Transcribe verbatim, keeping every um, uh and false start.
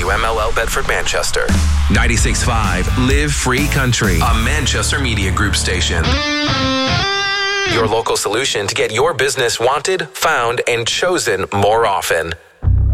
W M L L Bedford Manchester. ninety-six point five Live Free Country, a Manchester Media Group station. Your local solution to get your business wanted, found, and chosen more often.